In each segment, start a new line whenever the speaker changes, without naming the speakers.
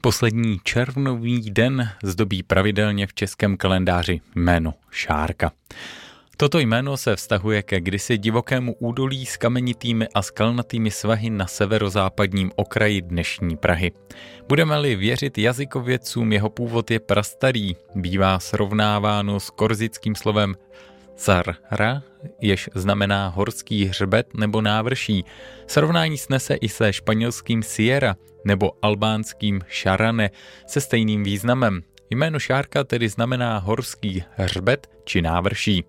Poslední červnový den zdobí pravidelně v českém kalendáři jméno Šárka. Toto jméno se vztahuje ke kdysi divokému údolí s kamenitými a skalnatými svahy na severozápadním okraji dnešní Prahy. Budeme-li věřit jazykovědcům, jeho původ je prastarý, bývá srovnáváno s korzickým slovem Sarra, jež znamená horský hřbet nebo návrší. Srovnání snese i se španělským Sierra nebo albánským Šarane se stejným významem. Jméno Šárka tedy znamená horský hřbet či návrší.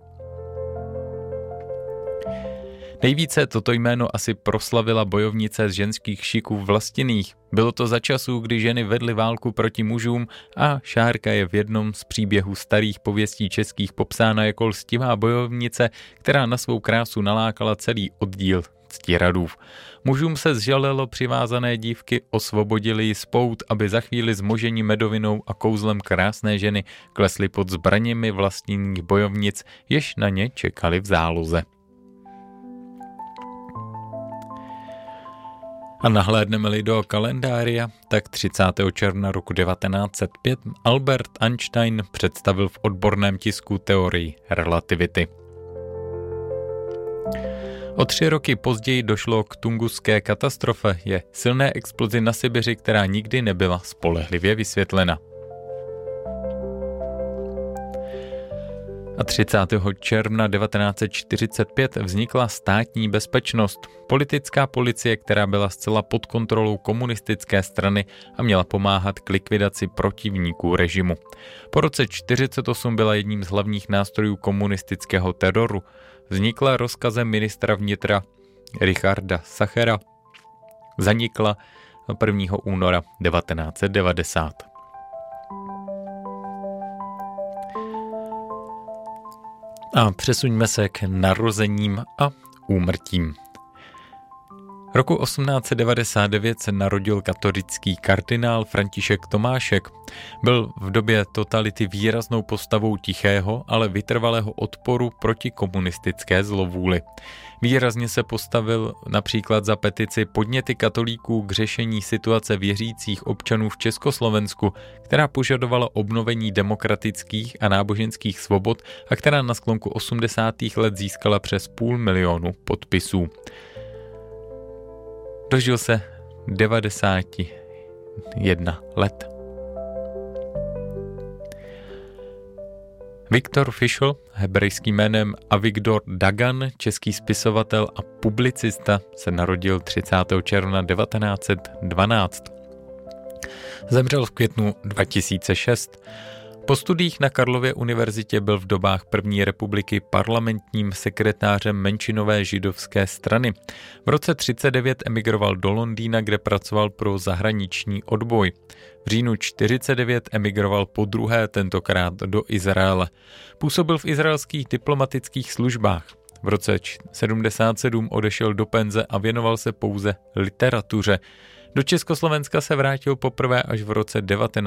Nejvíce toto jméno asi proslavila bojovnice z ženských šiků Vlastinných. Bylo to za časů, kdy ženy vedly válku proti mužům a Šárka je v jednom z příběhů starých pověstí českých popsána jako lstivá bojovnice, která na svou krásu nalákala celý oddíl ctiradův. Mužům se zžalelo přivázané dívky, osvobodili ji z pout, aby za chvíli zmožení medovinou a kouzlem krásné ženy klesly pod zbraněmi vlastních bojovnic, jež na ně čekali v záloze. A nahlédneme-li do kalendária, tak 30. června roku 1905 Albert Einstein představil v odborném tisku teorii relativity. O 3 roky později došlo k Tunguské katastrofe, je silné explozi na Sibiři, která nikdy nebyla spolehlivě vysvětlena. A 30. června 1945 vznikla státní bezpečnost, politická policie, která byla zcela pod kontrolou komunistické strany a měla pomáhat k likvidaci protivníků režimu. Po roce 1948 byla jedním z hlavních nástrojů komunistického teroru. Vznikla rozkazem ministra vnitra Richarda Sachera. Zanikla 1. února 1990. A přesuňme se k narozením a úmrtím. Roku 1899 se narodil katolický kardinál František Tomášek. Byl v době totality výraznou postavou tichého, ale vytrvalého odporu proti komunistické zlovůli. Výrazně se postavil například za petici Podněty katolíků k řešení situace věřících občanů v Československu, která požadovala obnovení demokratických a náboženských svobod a která na sklonku 80. let získala přes 500 000 podpisů. Dožil se 91 let. Viktor Fischl, hebrejským jménem Avigdor Dagan, český spisovatel a publicista, se narodil 30. června 1912. Zemřel v květnu 2006. Po studiích na Karlově univerzitě byl v dobách první republiky parlamentním sekretářem menšinové židovské strany. V roce 1939 emigroval do Londýna, kde pracoval pro zahraniční odboj. V říjnu 1949 emigroval podruhé, tentokrát do Izraele. Působil v izraelských diplomatických službách. V roce 1977 odešel do penze a věnoval se pouze literatuře. Do Československa se vrátil poprvé až v roce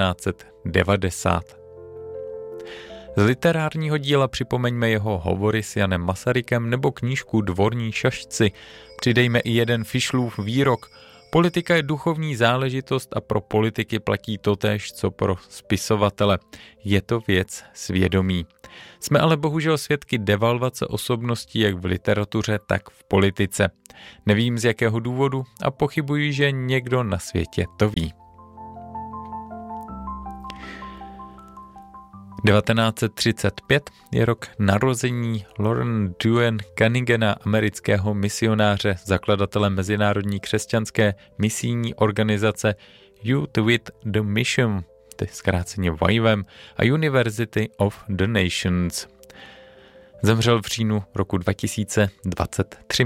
1990. Z literárního díla připomeňme jeho hovory s Janem Masarykem nebo knížku Dvorní šašci. Přidejme i jeden Fischlův výrok. Politika je duchovní záležitost a pro politiky platí totéž, co pro spisovatele. Je to věc svědomí. Jsme ale bohužel svědky devalvace osobností jak v literatuře, tak v politice. Nevím z jakého důvodu a pochybuji, že někdo na světě to ví. 1935 je rok narození Lorne Duen Cunningena, amerického misionáře, zakladatele mezinárodní křesťanské misijní organizace Youth with the Mission, to je zkráceně WIVem, a University of the Nations. Zemřel v říjnu roku 2023.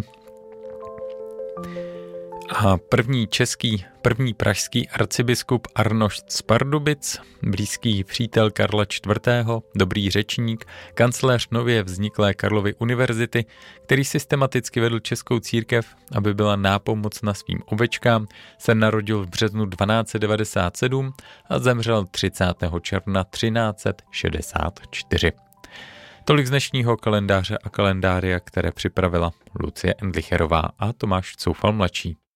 A první pražský arcibiskup Arnošt z Pardubic, blízký přítel Karla IV., dobrý řečník, kancléř nově vzniklé Karlovy univerzity, který systematicky vedl českou církev, aby byla nápomocna svým ovečkám, se narodil v březnu 1297 a zemřel 30. června 1364. Tolik z dnešního kalendáře a kalendária, které připravila Lucie Endlicherová a Tomáš Coufal mladší.